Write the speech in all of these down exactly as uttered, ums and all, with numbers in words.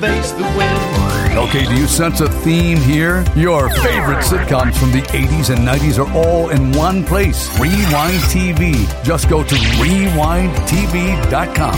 face the wind. Okay, do you sense a theme here? Your favorite sitcoms from the eighties and nineties are all in one place. Rewind T V. Just go to rewind t v dot com.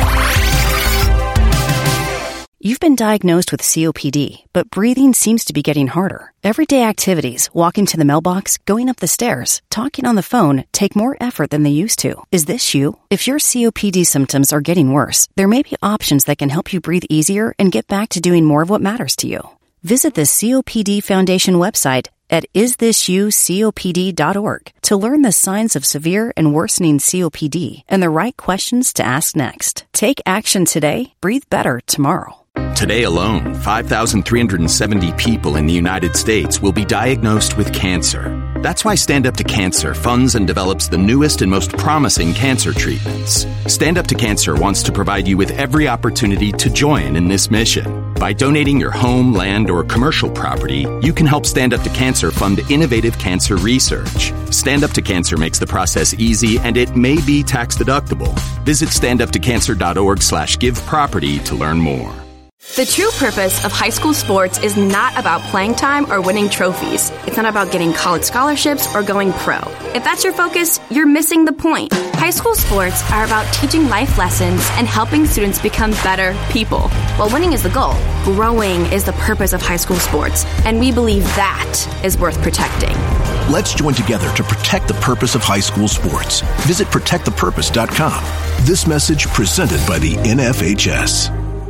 You've been diagnosed with C O P D, but breathing seems to be getting harder. Everyday activities, walking to the mailbox, going up the stairs, talking on the phone, take more effort than they used to. Is this you? If your C O P D symptoms are getting worse, there may be options that can help you breathe easier and get back to doing more of what matters to you. Visit the C O P D Foundation website at is this you C O P D dot org to learn the signs of severe and worsening C O P D and the right questions to ask next. Take action today. Breathe better tomorrow. Today alone, five thousand three hundred seventy people in the United States will be diagnosed with cancer. That's why Stand Up to Cancer funds and develops the newest and most promising cancer treatments. Stand Up to Cancer wants to provide you with every opportunity to join in this mission. By donating your home, land, or commercial property, you can help Stand Up to Cancer fund innovative cancer research. Stand Up to Cancer makes the process easy, and it may be tax deductible. Visit stand up to cancer dot org slash give property to learn more. The true purpose of high school sports is not about playing time or winning trophies. It's not about getting college scholarships or going pro. If that's your focus, you're missing the point. High school sports are about teaching life lessons and helping students become better people. While winning is the goal, growing is the purpose of high school sports, and we believe that is worth protecting. Let's join together to protect the purpose of high school sports. Visit protect the purpose dot com. This message presented by the N F H S.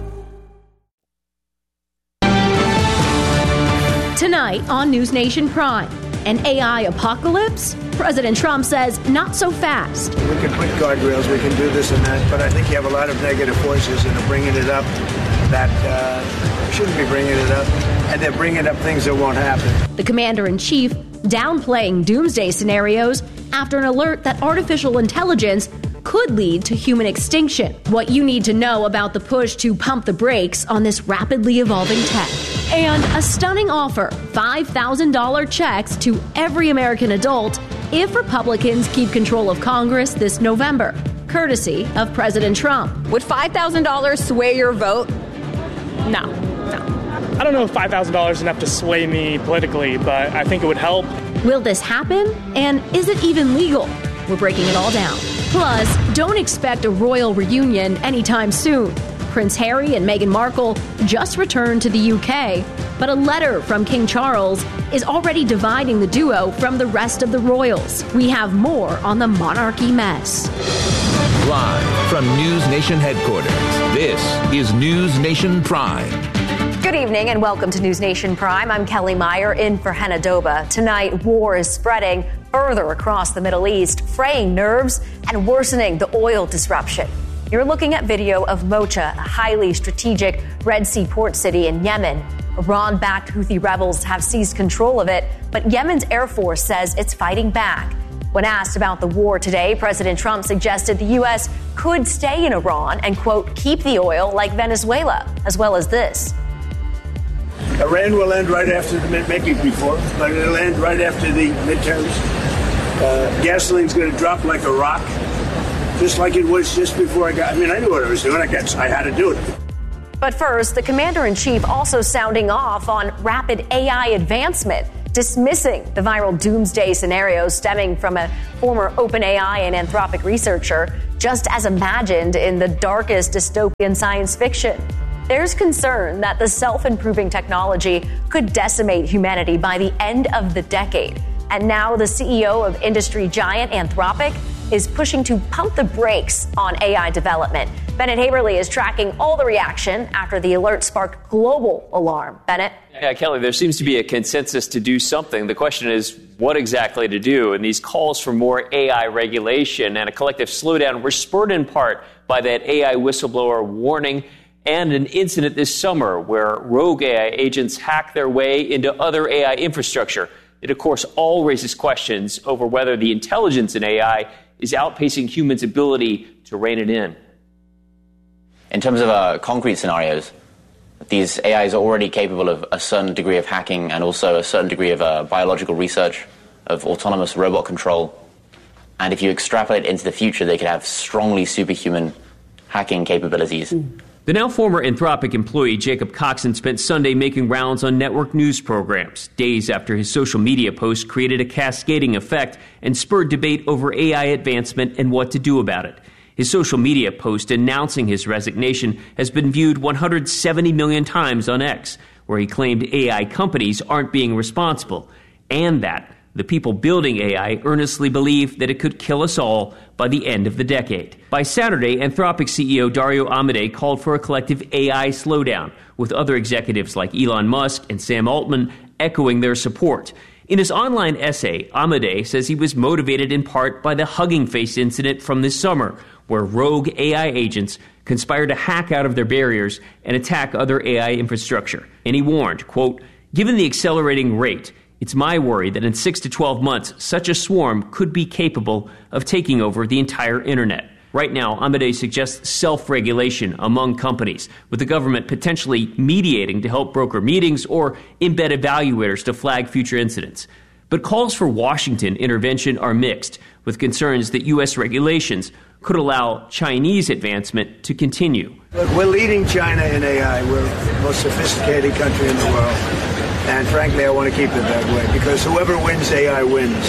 Tonight on News Nation Prime, an A I apocalypse? President Trump says not so fast. We can put guardrails, we can do this and that, but I think you have a lot of negative voices and are bringing it up that uh, shouldn't be bringing it up, and they're bringing up things that won't happen. The commander-in-chief downplaying doomsday scenarios after an alert that artificial intelligence could lead to human extinction. What you need to know about the push to pump the brakes on this rapidly evolving tech. And a stunning offer, five thousand dollars checks to every American adult if Republicans keep control of Congress this November, courtesy of President Trump. Would five thousand dollars sway your vote? No, no. I don't know if five thousand dollars is enough to sway me politically, but I think it would help. Will this happen? And is it even legal? We're breaking it all down. Plus, don't expect a royal reunion anytime soon. Prince Harry and Meghan Markle just returned to the U K, but a letter from King Charles is already dividing the duo from the rest of the royals. We have more on the monarchy mess. Live from News Nation headquarters, this is News Nation Prime. Good evening and welcome to News Nation Prime. I'm Kelly Meyer in for Hannah Doba. Tonight, war is spreading further across the Middle East, fraying nerves and worsening the oil disruption. You're looking at video of Mocha, a highly strategic Red Sea port city in Yemen. Iran-backed Houthi rebels have seized control of it, but Yemen's Air Force says it's fighting back. When asked about the war today, President Trump suggested the U S could stay in Iran and, quote, keep the oil like Venezuela, as well as this. Iran will end right after the mid, maybe before, but it'll end right after the midterms. Uh, gasoline's going to drop like a rock, just like it was just before I got. I mean, I knew what I was doing. I guess I had to do it. But first, the commander-in-chief also sounding off on rapid A I advancement, dismissing the viral doomsday scenarios stemming from a former OpenAI and Anthropic researcher, just as imagined in the darkest dystopian science fiction. There's concern that the self-improving technology could decimate humanity by the end of the decade. And now the C E O of industry giant Anthropic is pushing to pump the brakes on A I development. Bennett Haberly is tracking all the reaction after the alert sparked global alarm. Bennett? Yeah, Kelly, there seems to be a consensus to do something. The question is what exactly to do. And these calls for more A I regulation and a collective slowdown were spurred in part by that A I whistleblower warning and an incident this summer where rogue A I agents hack their way into other A I infrastructure. It, of course, all raises questions over whether the intelligence in A I is outpacing humans' ability to rein it in. In terms of uh, concrete scenarios, these A Is are already capable of a certain degree of hacking and also a certain degree of uh, biological research, of autonomous robot control. And if you extrapolate into the future, they could have strongly superhuman hacking capabilities. Mm. The now former Anthropic employee Jacob Coxon spent Sunday making rounds on network news programs, days after his social media post created a cascading effect and spurred debate over A I advancement and what to do about it. His social media post announcing his resignation has been viewed one hundred seventy million times on X, where he claimed A I companies aren't being responsible, and that the people building A I earnestly believe that it could kill us all by the end of the decade. By Saturday, Anthropic C E O Dario Amodei called for a collective A I slowdown, with other executives like Elon Musk and Sam Altman echoing their support. In his online essay, Amodei says he was motivated in part by the Hugging Face incident from this summer, where rogue A I agents conspired to hack out of their barriers and attack other A I infrastructure. And he warned, quote, "Given the accelerating rate, it's my worry that in six to twelve months, such a swarm could be capable of taking over the entire internet." Right now, Amodei suggests self-regulation among companies, with the government potentially mediating to help broker meetings or embed evaluators to flag future incidents. But calls for Washington intervention are mixed, with concerns that U S regulations could allow Chinese advancement to continue. Look, we're leading China in A I. We're the most sophisticated country in the world. And frankly, I want to keep it that way, because whoever wins A I wins.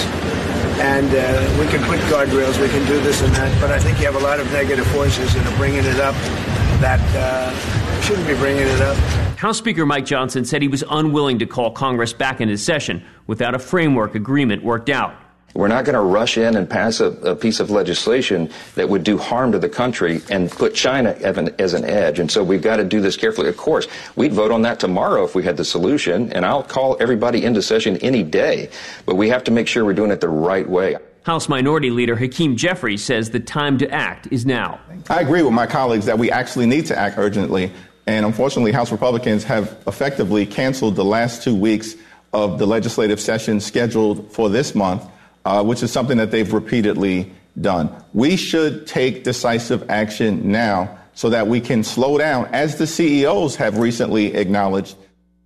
And uh, we can put guardrails, we can do this and that, but I think you have a lot of negative forces that are bringing it up that uh, shouldn't be bringing it up. House Speaker Mike Johnson said he was unwilling to call Congress back into session without a framework agreement worked out. We're not going to rush in and pass a, a piece of legislation that would do harm to the country and put China as an, as an edge. And so we've got to do this carefully. Of course, we'd vote on that tomorrow if we had the solution, and I'll call everybody into session any day. But we have to make sure we're doing it the right way. House Minority Leader Hakeem Jeffries says the time to act is now. I agree with my colleagues that we actually need to act urgently. And unfortunately, House Republicans have effectively canceled the last two weeks of the legislative session scheduled for this month. Uh, which is something that they've repeatedly done. We should take decisive action now so that we can slow down, as the C E Os have recently acknowledged.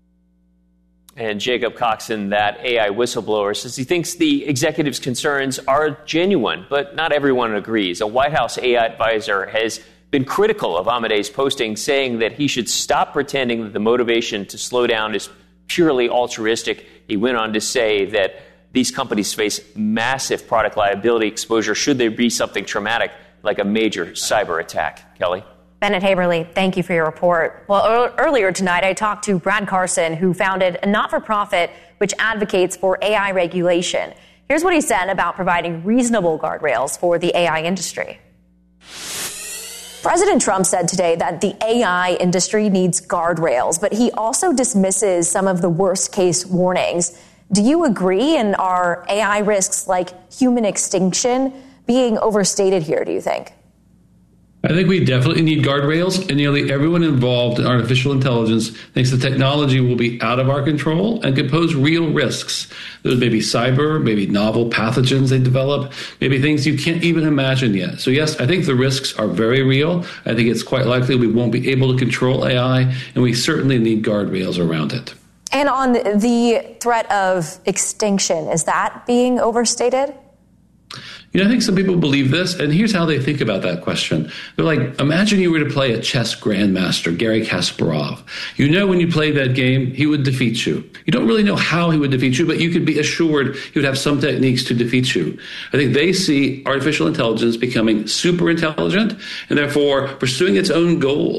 And Jacob Coxon, that A I whistleblower, says he thinks the executive's concerns are genuine, but not everyone agrees. A White House A I advisor has been critical of Amodei's posting, saying that he should stop pretending that the motivation to slow down is purely altruistic. He went on to say that these companies face massive product liability exposure should there be something traumatic like a major cyber attack. Kelly? Bennett Haberly, thank you for your report. Well, earlier tonight, I talked to Brad Carson, who founded a not-for-profit which advocates for A I regulation. Here's what he said about providing reasonable guardrails for the A I industry. President Trump said today that the A I industry needs guardrails, but he also dismisses some of the worst-case warnings. Do you agree? And are A I risks like human extinction being overstated here, do you think? I think we definitely need guardrails, and nearly everyone involved in artificial intelligence thinks the technology will be out of our control and could pose real risks. Those may be cyber, maybe novel pathogens they develop, maybe things you can't even imagine yet. So yes, I think the risks are very real. I think it's quite likely we won't be able to control A I, and we certainly need guardrails around it. And on the threat of extinction, is that being overstated? You know, I think some people believe this, and here's how they think about that question. They're like, imagine you were to play a chess grandmaster, Garry Kasparov. You know when you play that game, he would defeat you. You don't really know how he would defeat you, but you could be assured he would have some techniques to defeat you. I think they see artificial intelligence becoming super intelligent, and therefore pursuing its own goals.